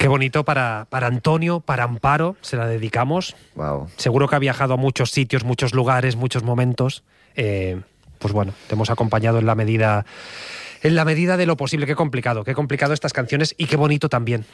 Qué bonito para Antonio, para Amparo, se la dedicamos. Wow. Seguro que ha viajado a muchos sitios, muchos lugares, muchos momentos. Pues bueno, te hemos acompañado en la medida de lo posible. Qué complicado estas canciones y qué bonito también.